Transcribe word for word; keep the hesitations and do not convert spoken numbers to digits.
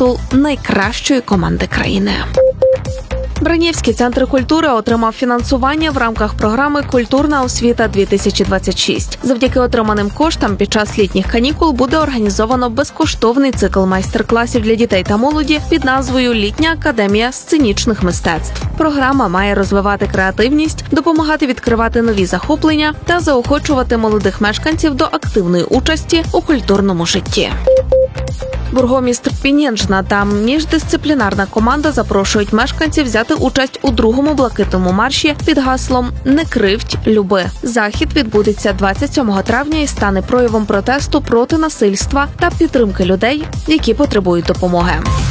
титул найкращої команди країни. Бранєвський центр культури отримав фінансування в рамках програми «Культурна освіта-дві тисячі двадцять шість». Завдяки отриманим коштам під час літніх канікул буде організовано безкоштовний цикл майстер-класів для дітей та молоді під назвою «Літня академія сценічних мистецтв». Програма має розвивати креативність, допомагати відкривати нові захоплення та заохочувати молодих мешканців до активної участі у культурному житті. Бургомістр Пінєнджна та міждисциплінарна команда запрошують мешканців взяти участь у другому блакитному марші під гаслом «Не кривдь, люби». Захід відбудеться двадцять сьомого травня і стане проявом протесту проти насильства та підтримки людей, які потребують допомоги.